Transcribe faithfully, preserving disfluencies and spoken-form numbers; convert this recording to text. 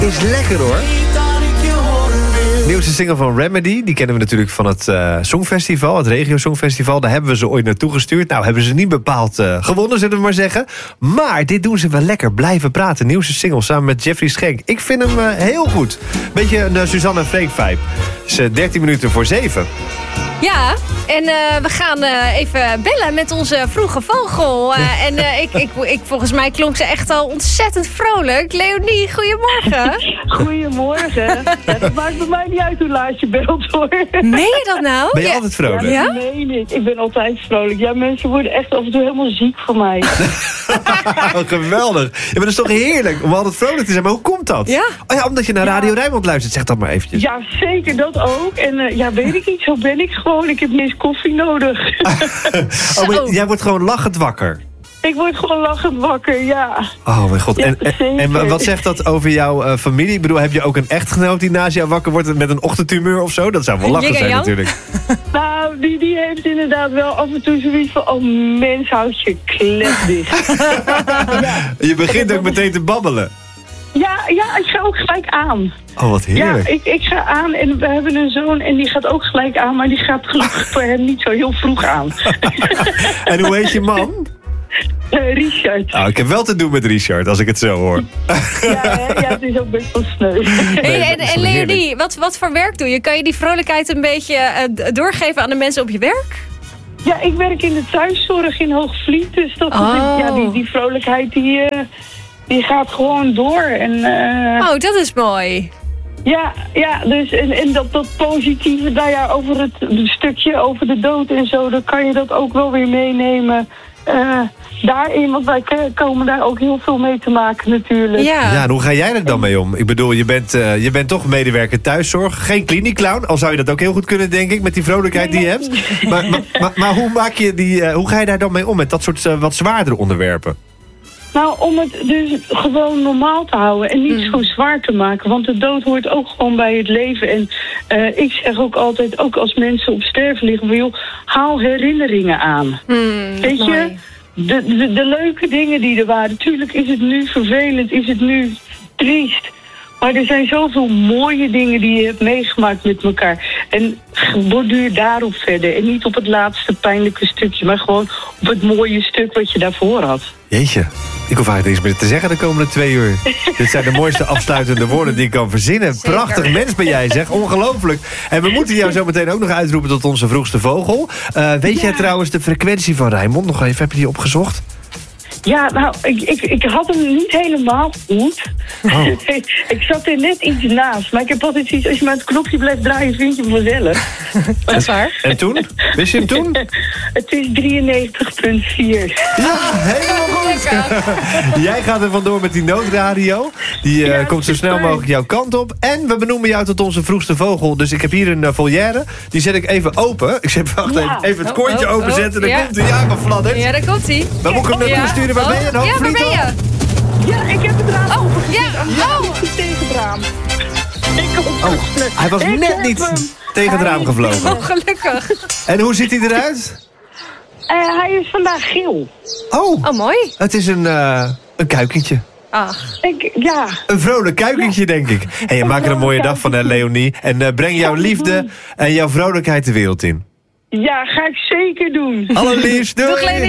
Is lekker hoor. Nieuwste single van Remedy, die kennen we natuurlijk van het uh, Songfestival, het Regio Songfestival. Daar hebben we ze ooit naartoe gestuurd. Nou, hebben ze niet bepaald uh, gewonnen, zullen we maar zeggen. Maar dit doen ze wel lekker, blijven praten. Nieuwste single samen met Jeffrey Schenk. Ik vind hem uh, heel goed. Beetje een uh, Suzanne en Freek vibe. Het is uh, dertien minuten voor zeven. Ja, en uh, we gaan uh, even bellen met onze vroege vogel. Uh, en uh, ik, ik, ik, volgens mij klonk ze echt al ontzettend vrolijk. Leonie, goedemorgen. Goedemorgen. Ja, dat maakt bij mij niet uit hoe laat je belt, hoor. Meen je dat nou? Ben je ja. altijd vrolijk? Ja, dat meen ik. Ik ben altijd vrolijk. Ja, mensen worden echt af en toe helemaal ziek van mij. Oh, geweldig. Ja, maar dat is toch heerlijk om altijd vrolijk te zijn. Maar hoe komt dat? Ja. Oh ja, omdat je naar Radio Rijnmond luistert. Zeg dat maar eventjes. Ja, zeker. Dat ook. En uh, ja, weet ik niet. Zo ben ik gewoon. Ik heb niet eens koffie nodig. Oh, maar jij wordt gewoon lachend wakker. Ik word gewoon lachend wakker, ja. Oh mijn god. Ja, en, en, en wat zegt dat over jouw uh, familie? Ik bedoel, heb je ook een echtgenoot die naast jou wakker wordt met een ochtendtumeur of zo? Dat zou wel lachen zijn natuurlijk. Nou, die, die heeft inderdaad wel af en toe zoiets van... Oh, mens, houd je klep dicht. Ja. Je begint ook meteen te babbelen. Ja, ja, ik ga ook gelijk aan. Oh, wat heerlijk. Ja, ik, ik ga aan en we hebben een zoon en die gaat ook gelijk aan... maar die gaat gelukkig voor hem niet zo heel vroeg aan. En hoe heet je man? Uh, Richard. Oh, ik heb wel te doen met Richard, als ik het zo hoor. Ja, hè? Ja, het is ook best wel sneu. Hey, en en Leonie, wat, wat voor werk doe je? Kan je die vrolijkheid een beetje uh, doorgeven aan de mensen op je werk? Ja, ik werk in de thuiszorg in Hoogvliet. Dus dat Oh. ja, die, die vrolijkheid die, uh, die gaat gewoon door. En, uh, Oh, dat is mooi. Ja, ja dus en, en dat, dat positieve, nou ja, over het, het stukje over de dood en zo... dan kan je dat ook wel weer meenemen... Uh, daarin, want wij komen daar ook heel veel mee te maken natuurlijk. Ja, ja en hoe ga jij er dan mee om? Ik bedoel, je bent, uh, je bent toch medewerker thuiszorg. Geen kliniekclown, al zou je dat ook heel goed kunnen, denk ik... met die vrolijkheid die je hebt. Maar, maar, maar, maar hoe, maak je die, uh, hoe ga je daar dan mee om met dat soort uh, wat zwaardere onderwerpen? Nou, om het dus gewoon normaal te houden en niet mm. zo zwaar te maken. Want de dood hoort ook gewoon bij het leven. En uh, ik zeg ook altijd, ook als mensen op sterven liggen... van joh, haal herinneringen aan. Mm, Weet je, mooi. de, de, de leuke dingen die er waren. Tuurlijk is het nu vervelend, is het nu triest... Maar er zijn zoveel mooie dingen die je hebt meegemaakt met elkaar. En borduur daarop verder. En niet op het laatste pijnlijke stukje. Maar gewoon op het mooie stuk wat je daarvoor had. Jeetje, ik hoef eigenlijk niks meer te zeggen de komende twee uur. Dit zijn de mooiste afsluitende woorden die ik kan verzinnen. Zeker. Prachtig mens ben jij, zeg. Ongelooflijk. En we moeten jou zo meteen ook nog uitroepen tot onze vroegste vogel. Uh, weet Ja. jij trouwens de frequentie van Rijnmond? Nog even, heb je die opgezocht? Ja, nou, ik, ik, ik had hem niet helemaal goed. Oh. Ik zat er net iets naast. Maar ik heb altijd zoiets, als je maar het knopje blijft draaien, vind je hem vanzelf. Dat is waar. En toen? Wist je hem toen? Het is drieënnegentig komma vier. Ja, helemaal goed. Jij gaat er vandoor met die noodradio. Die uh, Ja, komt zo snel super. mogelijk jouw kant op. En we benoemen jou tot onze vroegste vogel. Dus ik heb hier een uh, volière. Die zet ik even open. Ik zet, wacht Ja. even, even het Oh, koordje oh, openzetten. oh, Dan ja. komt hij aan gefladderd. Ja, daar komt hij. Dan moet ik hem naartoe Ja. sturen. Waar ben je? Een Oh, ja, waar Hoogvliet ben al? je? Ja, ik heb het raam Oh, opengezet. ja. Oh. Oh. Tegen het raam. Ik kom Oh, hij was Ik net heb niet hem. tegen het raam Hij- gevlogen. Oh, gelukkig. En hoe ziet hij eruit? Uh, hij is vandaag geel. Oh, Oh, mooi. het is een, uh, een kuikentje. Ach. Ik, ja. Een vrolijk kuikentje, denk ik. En je maakt er een mooie dag van, hè, Leonie. En uh, breng jouw liefde en jouw vrolijkheid de wereld in. Ja, ga ik zeker doen. Allerliefst, doei! Doeg, Leonie.